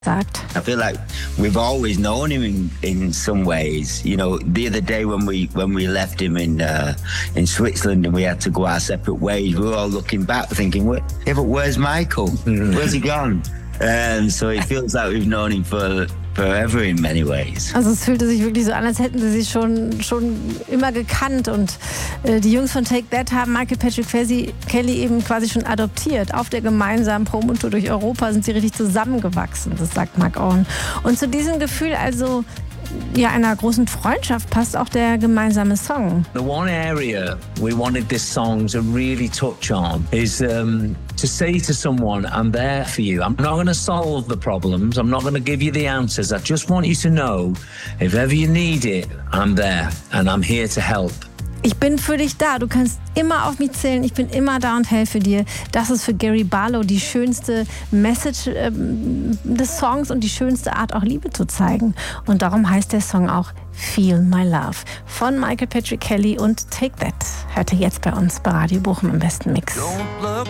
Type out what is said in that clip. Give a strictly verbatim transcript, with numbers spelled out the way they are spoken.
sagt. I feel like we've always known him in, in some ways. You know, the other day when we when we left him in uh, in Switzerland and we had to go our separate ways, we were all looking back thinking, "What? Yeah, but where's Michael? Where's he gone?" And so it feels like we've known him for forever in many ways. Also es fühlte sich wirklich so an, als hätten sie sich schon, schon immer gekannt. Und äh, die Jungs von Take That haben Michael Patrick Kelly eben quasi schon adoptiert. Auf der gemeinsamen Promotour durch Europa sind sie richtig zusammengewachsen, das sagt Mark Owen. Und zu diesem Gefühl also ja, einer großen Freundschaft passt auch der gemeinsame Song. The one area we wanted this song to really touch on is um, to say to someone, I'm there for you. I'm not going to solve the problems. I'm not going to give you the answers. I just want you to know, if ever you need it, I'm there and I'm here to help. Ich bin für dich da. Du kannst immer auf mich zählen. Ich bin immer da und helfe dir. Das ist für Gary Barlow die schönste Message ähm, des Songs und die schönste Art, auch Liebe zu zeigen. Und darum heißt der Song auch Feel My Love von Michael Patrick Kelly und Take That. Hörte jetzt bei uns bei Radio Bochum im besten Mix. Don't look